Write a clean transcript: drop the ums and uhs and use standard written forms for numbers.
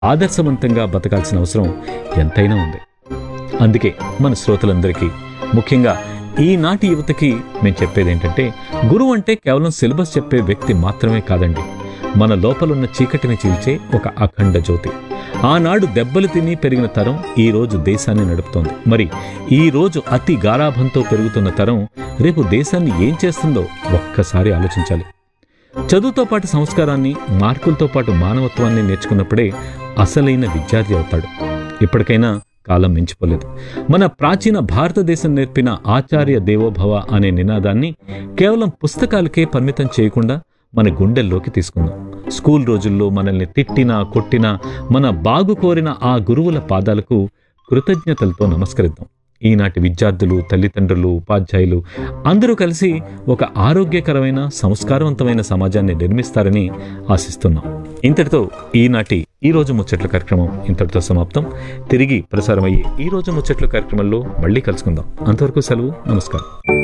ఆదర్శవంతంగా బతకాల్సిన అవసరం ఎంతైనా ఉంది. అందుకే మన శ్రోతలందరికీ, ముఖ్యంగా ఈనాటి యువతకి మేము చెప్పేది ఏంటంటే, గురువు అంటే కేవలం సిలబస్ చెప్పే వ్యక్తి మాత్రమే కాదండి. మన లోపలున్న చీకటిని చీల్చే ఒక అఖండ జ్యోతి. ఆనాడు దెబ్బలు తిని పెరిగిన తరం ఈ రోజు దేశాన్ని నడుపుతోంది. మరి ఈ రోజు అతి గారాభంతో పెరుగుతున్న తరం రేపు దేశాన్ని ఏం చేస్తుందో ఒక్కసారి ఆలోచించాలి. చదువుతో పాటు సంస్కారాన్ని, మార్కులతో పాటు మానవత్వాన్ని నేర్చుకున్నప్పుడే అసలైన విద్యార్థి అవుతాడు. ఇప్పటికైనా కాలం మించిపోలేదు. మన ప్రాచీన భారతదేశం నేర్పిన ఆచార్య దేవోభవ అనే నినాదాన్ని కేవలం పుస్తకాలకే పరిమితం చేయకుండా మన గుండెల్లోకి తీసుకుందాం. స్కూల్ రోజుల్లో మనల్ని తిట్టినా కొట్టినా మన బాగు కోరిన ఆ గురువుల పాదాలకు కృతజ్ఞతలతో నమస్కరిద్దాం. ఈనాటి విద్యార్థులు, తల్లిదండ్రులు, ఉపాధ్యాయులు అందరూ కలిసి ఒక ఆరోగ్యకరమైన, సంస్కారవంతమైన సమాజాన్ని నిర్మిస్తారని ఆశిస్తున్నాం. ఇంతటితో ఈ రోజు ముచ్చట్ల కార్యక్రమం ఇంతటితో సమాప్తం. తిరిగి ప్రసారమయ్యే ఈ రోజు ముచ్చట్ల కార్యక్రమంలో మళ్ళీ కలుసుకుందాం. అంతవరకు సెలవు. నమస్కారం.